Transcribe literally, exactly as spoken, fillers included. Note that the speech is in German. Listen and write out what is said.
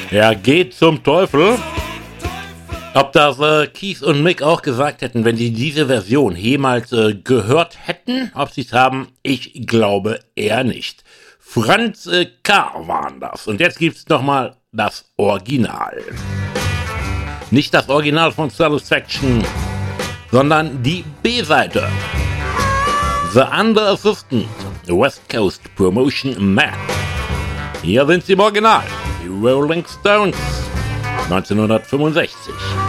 Ja, geht zum Teufel. Ob das äh, Keith und Mick auch gesagt hätten, wenn sie diese Version jemals äh, gehört hätten, ob sie es haben, ich glaube eher nicht. Franz äh, K. waren das. Und jetzt gibt's nochmal das Original. Nicht das Original von Satisfaction, sondern die B-Seite. The Under Assistant, West Coast Promotion Man. Hier sind sie im Original, die Rolling Stones, neunzehnhundertfünfundsechzig.